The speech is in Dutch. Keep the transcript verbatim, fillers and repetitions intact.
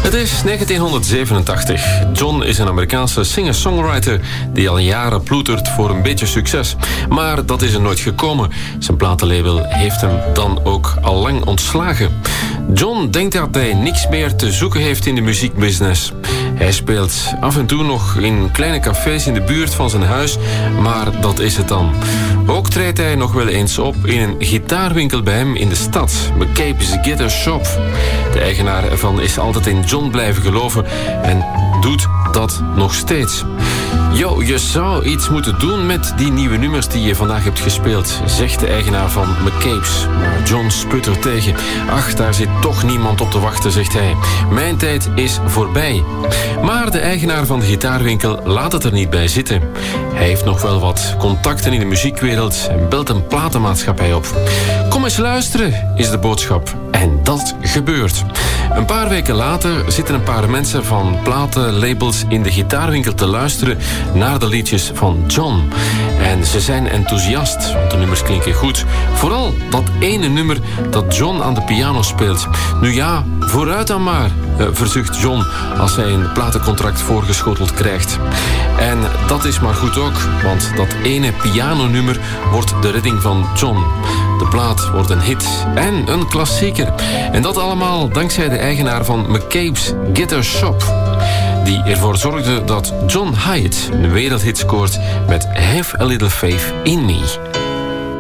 Het is negentienhonderdzevenentachtig. John is een Amerikaanse singer-songwriter die al jaren ploetert voor een beetje succes. Maar dat is er nooit gekomen. Zijn platenlabel heeft hem dan ook al lang ontslagen. John denkt dat hij niks meer te zoeken heeft in de muziekbusiness. Hij speelt af en toe nog in kleine cafés in de buurt van zijn huis, maar dat is het dan. Ook treedt hij nog wel eens op in een gitaarwinkel bij hem in de stad, McCabe's Guitar Shop. De eigenaar ervan is altijd in John blijven geloven en doet dat nog steeds. Yo, je zou iets moeten doen met die nieuwe nummers die je vandaag hebt gespeeld, zegt de eigenaar van McCabe's. Maar John sputtert tegen. Ach, daar zit toch niemand op te wachten, zegt hij. Mijn tijd is voorbij. Maar de eigenaar van de gitaarwinkel laat het er niet bij zitten. Hij heeft nog wel wat contacten in de muziekwereld en belt een platenmaatschappij op. Kom eens luisteren, is de boodschap. En dat gebeurt. Een paar weken later zitten een paar mensen van platenlabels in de gitaarwinkel te luisteren naar de liedjes van John. En ze zijn enthousiast, want de nummers klinken goed. Vooral dat ene nummer dat John aan de piano speelt. Nu ja, vooruit dan maar, verzucht John als hij een platencontract voorgeschoteld krijgt. En dat is maar goed ook, want dat ene pianonummer wordt de redding van John. De plaat wordt een hit en een klassieker. En dat allemaal dankzij de eigenaar van McCabe's Guitar Shop, die ervoor zorgde dat John Hiatt een wereldhit scoort met Have a Little Faith in Me.